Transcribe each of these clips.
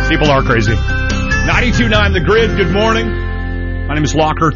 People are crazy. 92.9 The Grid, good morning. My name is Locker.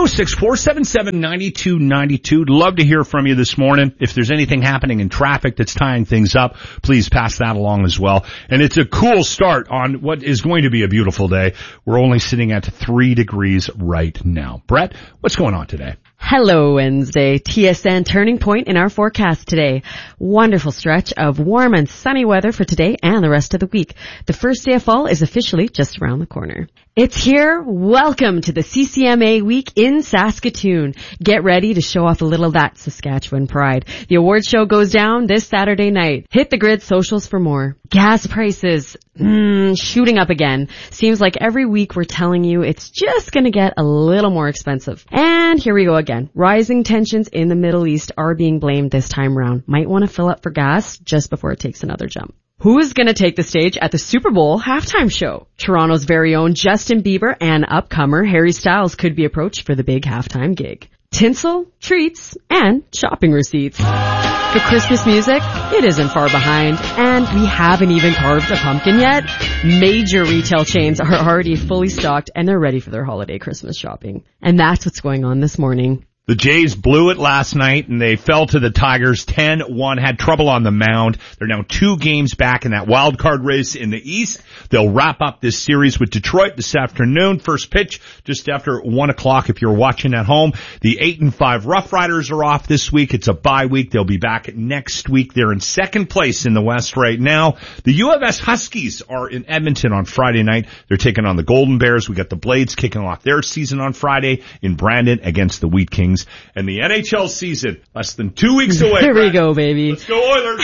306-477-9292. Love to hear from you this morning. If there's anything happening in traffic that's tying things up, please pass that along as well. And it's a cool start on what is going to be a beautiful day. We're only sitting at 3 degrees right now. Brett, what's going on today? Hello, Wednesday. TSN turning point in our forecast today. Wonderful stretch of warm and sunny weather for today and the rest of the week. The first day of fall is officially just around the corner. It's here. Welcome to the CCMA week in Saskatoon. Get ready to show off a little of that Saskatchewan pride. The awards show goes down this Saturday night. Hit the Grid socials for more. Gas prices, shooting up again. Seems like every week we're telling you it's just gonna get a little more expensive. And here we go again. Rising tensions in the Middle East are being blamed this time around. Might want to fill up for gas just before it takes another jump. Who is going to take the stage at the Super Bowl halftime show? Toronto's very own Justin Bieber and upcomer Harry Styles could be approached for the big halftime gig. Tinsel, treats, and shopping receipts. For Christmas music, it isn't far behind, and we haven't even carved a pumpkin yet. Major retail chains are already fully stocked, and they're ready for their holiday Christmas shopping. And that's what's going on this morning. The Jays blew it last night, and they fell to the Tigers 10-1, had trouble on the mound. They're now 2 games back in that wild card race in the East. They'll wrap up this series with Detroit this afternoon. First pitch just after 1 o'clock if you're watching at home. The 8-5 Rough Riders are off this week. It's a bye week. They'll be back next week. They're in second place in the West right now. The U of S Huskies are in Edmonton on Friday night. They're taking on the Golden Bears. We got the Blades kicking off their season on Friday in Brandon against the Wheat Kings. And the NHL season, less than 2 weeks away. Here we go, baby. Let's go Oilers.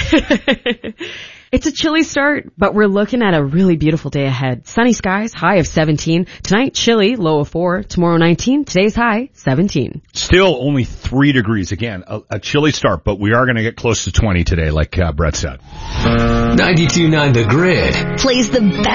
It's a chilly start, but we're looking at a really beautiful day ahead. Sunny skies, high of 17. Tonight, chilly, low of 4. Tomorrow, 19. Today's high, 17. Still only 3 degrees. Again, a chilly start, but we are going to get close to 20 today, like Brett said. 92.9 The Grid plays the best